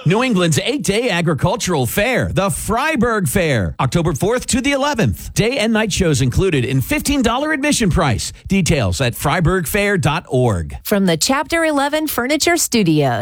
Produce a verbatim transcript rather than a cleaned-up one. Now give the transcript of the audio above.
New England's eight-day agricultural fair, the Freiburg Fair, October fourth to the eleventh. Day and night shows included in fifteen dollars admission price. Details at freiburg fair dot org. From the Chapter eleven Furniture Studio.